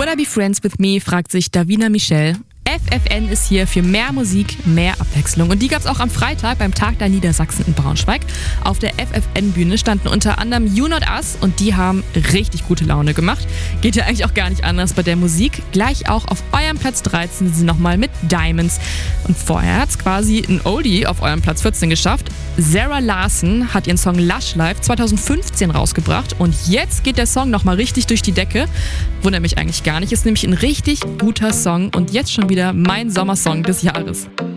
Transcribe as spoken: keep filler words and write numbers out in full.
Would I be friends with me, fragt sich Davina Michel. F F N ist hier für mehr Musik, mehr Abwechslung. Und die gab es auch am Freitag beim Tag der Niedersachsen in Braunschweig. Auf der F F N-Bühne standen unter anderem You Not Us und die haben richtig gute Laune gemacht. Geht ja eigentlich auch gar nicht anders bei der Musik. Gleich auch auf eurem Platz dreizehn sind sie nochmal mit Diamonds. Und vorher hat es quasi ein Oldie auf eurem Platz vierzehn geschafft. Zara Larsson hat ihren Song Lush Life zwanzig fünfzehn rausgebracht und jetzt geht der Song nochmal richtig durch die Decke. Wundert mich eigentlich gar nicht, ist nämlich ein richtig guter Song und jetzt schon wieder mein Sommersong des Jahres.